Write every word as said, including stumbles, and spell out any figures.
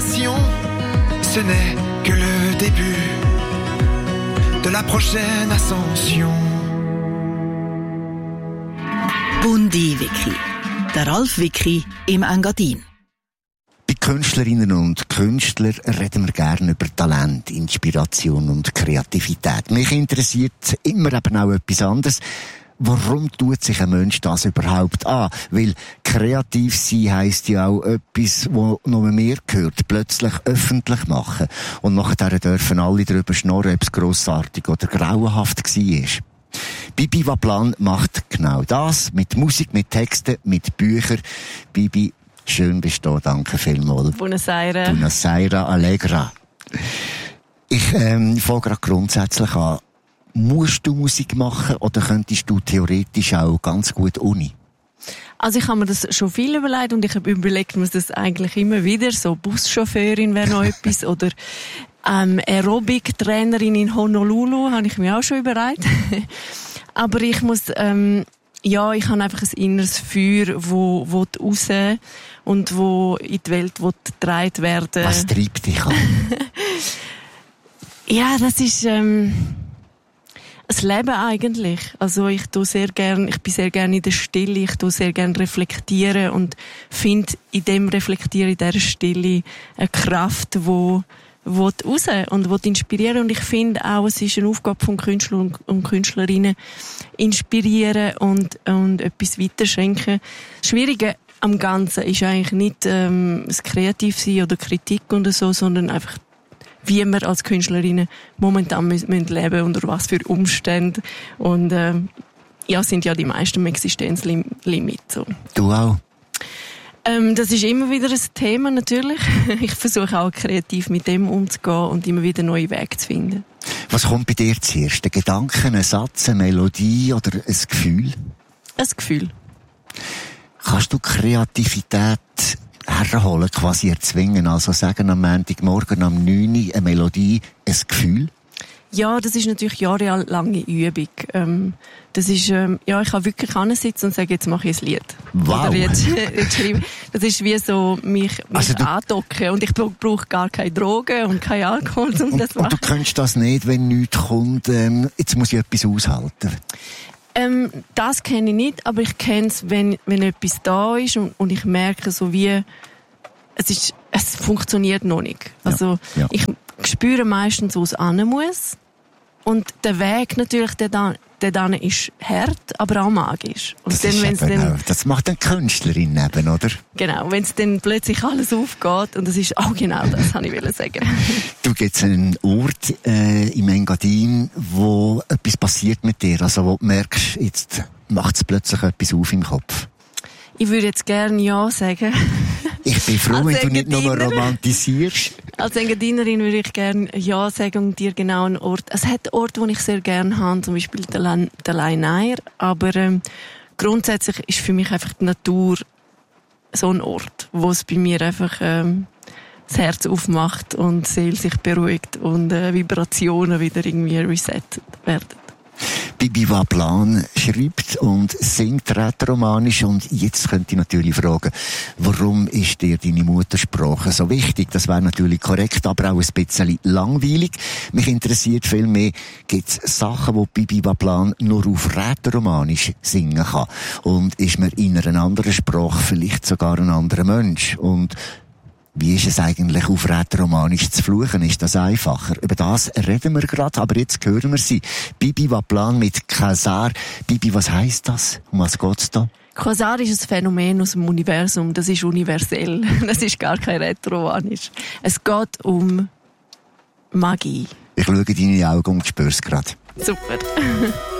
résignation, ce n'est que le début de la prochaine ascension. Bundi Wiki. Der Ralf Wiki im Engadin. Bei Künstlerinnen und Künstlern reden wir gerne über Talent, Inspiration und Kreativität. Mich interessiert immer eben auch etwas anderes. Warum tut sich ein Mensch das überhaupt an? Weil kreativ sein heisst ja auch etwas, was nur mehr gehört, plötzlich öffentlich machen. Und nachher dürfen alle darüber schnurren, ob es grossartig oder grauenhaft war. Bibi Waplan macht genau das. Mit Musik, mit Texten, mit Büchern. Bibi, schön bist du da. Danke vielmals. Buonasera. Buonasera, Allegra. Ich ähm, fange gerade grundsätzlich an. Musst du Musik machen oder könntest du theoretisch auch ganz gut Uni? Also ich habe mir das schon viel überlegt und ich habe überlegt, muss das eigentlich immer wieder, so Buschauffeurin wäre noch etwas oder ähm, Aerobic-Trainerin in Honolulu, habe ich mir auch schon überlegt. Aber ich muss, ähm, ja, ich habe einfach ein inneres Feuer, wo, wo raus und wo in die Welt getragen werden. Was treibt dich an? Ja, das ist ähm, das Leben eigentlich. Also ich tue sehr gern, ich bin sehr gerne in der Stille, ich tue sehr gern reflektieren und finde in dem Reflektieren, in dieser Stille eine Kraft, wo will raus und will inspirieren. Und ich finde auch, es ist eine Aufgabe von Künstlern und Künstlerinnen, inspirieren und, und etwas weiterschenken. Das Schwierige am Ganzen ist eigentlich nicht ähm, das Kreativsein oder Kritik oder so, sondern einfach, wie wir als Künstlerinnen momentan müssen, müssen leben, unter was für Umständen. Und äh, ja, sind ja die meisten Existenzlimit. So. Du auch? Ähm, das ist immer wieder ein Thema, natürlich. Ich versuche auch kreativ mit dem umzugehen und immer wieder neue Wege zu finden. Was kommt bei dir zuerst? Ein Gedanke, ein Satz, eine Melodie oder ein Gefühl? Ein Gefühl. Kannst du Kreativität herholen, quasi erzwingen? Also sagen am Montagmorgen am neun Uhr eine Melodie, ein Gefühl? Ja, das ist natürlich jahrelange Übung. Ähm, das ist, ähm, ja, ich kann wirklich hinsitzen und sagen, jetzt mache ich ein Lied. Wow. Oder jetzt, jetzt schreibe. Das ist wie so, mich, mich also du, andocken. Und ich brauche gar keine Drogen und keinen Alkohol, um und, das zu machen. Und du kennst das nicht, wenn nichts kommt, ähm, jetzt muss ich etwas aushalten? Ähm, das kenne ich nicht, aber ich kenne es, wenn, wenn etwas da ist und, und ich merke so wie, es ist, es funktioniert noch nicht. Also, ja, ja. Ich spüre meistens, wo es hin muss. Und der Weg natürlich, der dann, der dann ist hart, aber auch magisch. Und das, dann, wenn's dann, das macht eine Künstlerin eben, oder? Genau, wenn es dann plötzlich alles aufgeht und das ist auch genau das, wollte ich sagen. Du, gibt's einen Ort äh, im Engadin, wo etwas passiert mit dir, also wo du merkst, jetzt macht es plötzlich etwas auf im Kopf? Ich würde jetzt gerne Ja sagen. Ich bin froh, wenn du nicht nur romantisierst. Als Engadinerin würde ich gerne Ja sagen und dir genau einen Ort. Es hat Orte, die ich sehr gerne habe, zum Beispiel der Leineier. Aber ähm, grundsätzlich ist für mich einfach die Natur so ein Ort, wo es bei mir einfach ähm, das Herz aufmacht und die Seele sich beruhigt und äh, Vibrationen wieder irgendwie resettet werden. Bibi Waplan schreibt und singt rätoromanisch und jetzt könnte ich natürlich fragen, warum ist dir deine Muttersprache so wichtig? Das wäre natürlich korrekt, aber auch ein bisschen langweilig. Mich interessiert viel mehr, gibt es Sachen, die Bibi Waplan nur auf rätoromanisch singen kann? Und ist man in einer anderen Sprache vielleicht sogar ein anderer Mensch? Und wie ist es eigentlich, auf rätoromanisch zu fluchen? Ist das einfacher? Über das reden wir gerade, aber jetzt hören wir sie. Bibi Waplan mit Quasar. Bibi, was heisst das? Um was geht's da? Quasar ist ein Phänomen aus dem Universum. Das ist universell. Das ist gar kein rätoromanisch. Es geht um Magie. Ich schaue in deine Augen und spür's gerade. Super.